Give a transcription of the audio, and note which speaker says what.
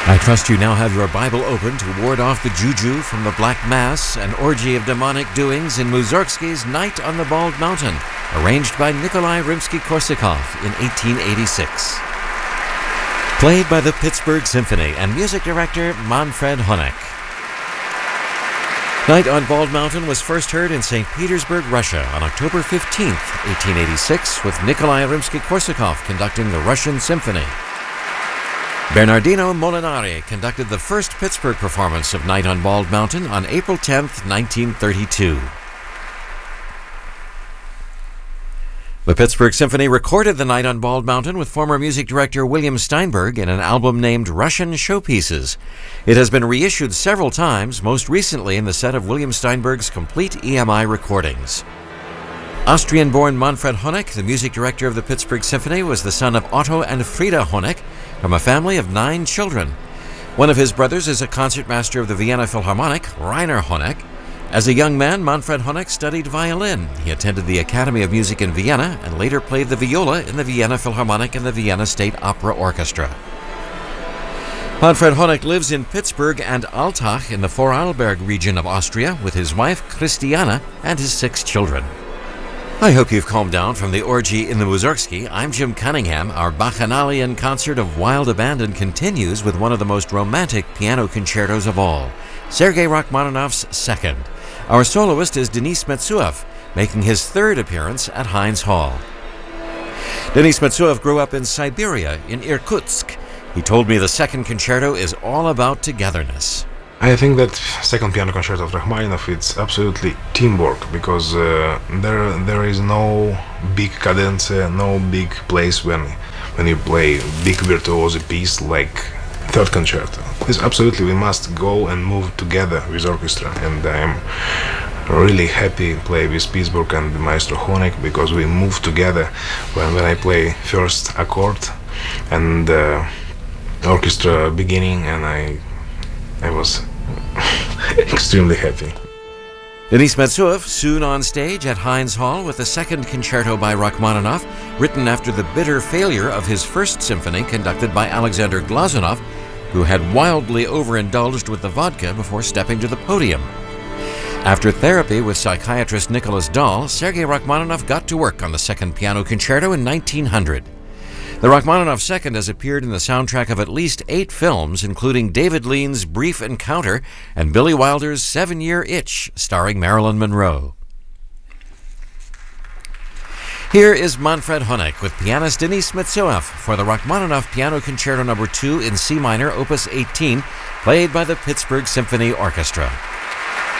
Speaker 1: I trust you now have your Bible open to ward off the juju from the Black Mass, an orgy of demonic doings in Mussorgsky's Night on the Bald Mountain, arranged by Nikolai Rimsky-Korsakov in 1886. Played by the Pittsburgh Symphony and music director Manfred Honeck. Night on Bald Mountain was first heard in St. Petersburg, Russia on October 15, 1886, with Nikolai Rimsky-Korsakov conducting the Russian Symphony. Bernardino Molinari conducted the first Pittsburgh performance of Night on Bald Mountain on April 10, 1932. The Pittsburgh Symphony recorded the Night on Bald Mountain with former music director William Steinberg in an album named Russian Showpieces. It has been reissued several times, most recently in the set of William Steinberg's complete EMI recordings. Austrian-born Manfred Honeck, the music director of the Pittsburgh Symphony, was the son of Otto and Frieda Honeck from a family of 9 children. One of his brothers is a concertmaster of the Vienna Philharmonic, Rainer Honeck. As a young man, Manfred Honeck studied violin. He attended the Academy of Music in Vienna and later played the viola in the Vienna Philharmonic and the Vienna State Opera Orchestra. Manfred Honeck lives in Pittsburgh and Altach in the Vorarlberg region of Austria with his wife Christiana and his 6 children. I hope you've calmed down from the orgy in the Mussorgsky. I'm Jim Cunningham. Our Bacchanalian concert of wild abandon continues with one of the most romantic piano concertos of all, Sergei Rachmaninoff's Second. Our soloist is Denis Metsuev, making his 3rd appearance at Heinz Hall. Denis Metsuev grew up in Siberia, in Irkutsk. He told me the Second Concerto is all about togetherness.
Speaker 2: I think that Second Piano Concerto of Rachmaninoff it's absolutely teamwork, because there is no big cadence, no big place when you play big virtuoso piece like Third Concerto. It's absolutely we must go and move together with orchestra, and I am really happy to play with Pittsburgh and Maestro Honeck, because we move together when I play first accord and orchestra beginning, and I was extremely happy.
Speaker 1: Denis Metsuev soon on stage at Heinz Hall with the Second Concerto by Rachmaninoff, written after the bitter failure of his First Symphony conducted by Alexander Glazunov, who had wildly overindulged with the vodka before stepping to the podium. After therapy with psychiatrist Nicholas Dahl, Sergei Rachmaninoff got to work on the Second Piano Concerto in 1900. The Rachmaninoff Second has appeared in the soundtrack of at least 8 films, including David Lean's Brief Encounter and Billy Wilder's 7-Year Itch, starring Marilyn Monroe. Here is Manfred Honeck with pianist Denis Metsuev for the Rachmaninoff Piano Concerto No. 2 in C minor, Opus 18, played by the Pittsburgh Symphony Orchestra.